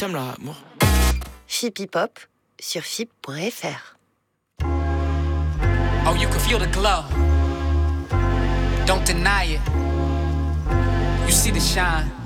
seum là, moi. Fip Hip Hop sur fip.fr. Oh, you can feel the glow. Don't deny it. You see the shine.